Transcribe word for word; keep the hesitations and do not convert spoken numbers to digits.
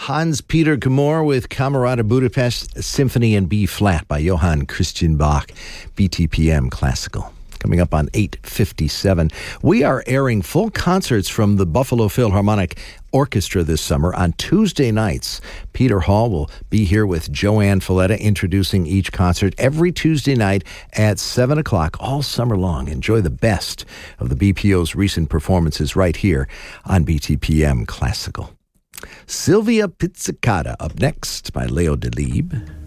Hans-Peter Gmor with Camerata Budapest Symphony in B flat by Johann Christian Bach, B T P M Classical. Coming up on eight fifty-seven, we are airing full concerts from the Buffalo Philharmonic Orchestra this summer on Tuesday nights. Peter Hall will be here with Joanne Falletta introducing each concert every Tuesday night at seven o'clock all summer long. Enjoy the best of the B P O's recent performances right here on B T P M Classical. Sylvia Pizzicato up next by Leo Delibes.